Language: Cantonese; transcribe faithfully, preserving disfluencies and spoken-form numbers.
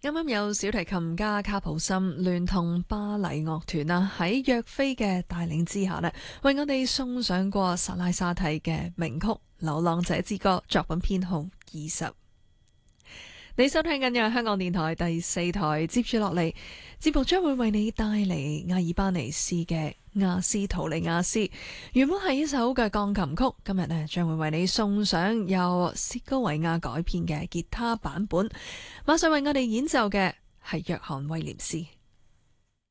啱啱有小提琴家卡普森聯同巴黎樂團啊，喺約菲嘅帶領之下呢，為我哋送上過薩拉沙蒂嘅名曲《流浪者之歌》，作品編號二十。你收聽緊嘅香港電台第四台，接住落嚟節目將會為你帶嚟阿爾巴尼斯嘅亞斯圖利亞斯，原本係一首嘅鋼琴曲，今日呢將會為你送上由薛高維亞改編嘅吉他版本，馬上為我哋演奏嘅係約翰威廉斯。